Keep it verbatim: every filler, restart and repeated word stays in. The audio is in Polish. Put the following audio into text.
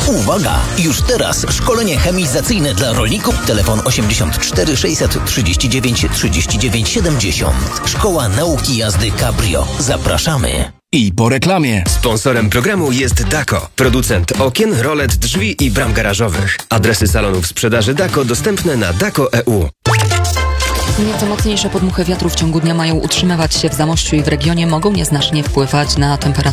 Uwaga! Już teraz szkolenie chemizacyjne dla rolników. Telefon osiemdziesiąt cztery sześćset trzydzieści dziewięć trzydzieści dziewięć siedemdziesiąt. Szkoła Nauki Jazdy Cabrio. Zapraszamy. I po reklamie. Sponsorem programu jest Dako, producent okien, rolet, drzwi i bram garażowych. Adresy salonów sprzedaży Dako dostępne na dako kropka e u. Nieco mocniejsze podmuchy wiatru w ciągu dnia mają utrzymywać się w Zamościu i w regionie, mogą nieznacznie wpływać na temperaturę